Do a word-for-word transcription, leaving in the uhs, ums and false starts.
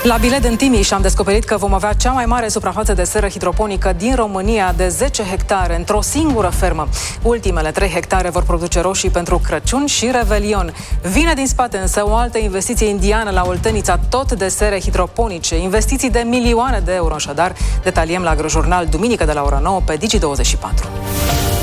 La Bilet în Timiș am descoperit că vom avea cea mai mare suprafață de seră hidroponică din România, de zece hectare, într-o singură fermă. Ultimele trei hectare vor produce roșii pentru Crăciun și Revelion. Vine din spate însă o altă investiție indiană la Oltenița, tot de sere hidroponice. Investiții de milioane de euro, așadar. Detaliem la Agrojurnal, duminică de la ora nouă pe Digi douăzeci și patru.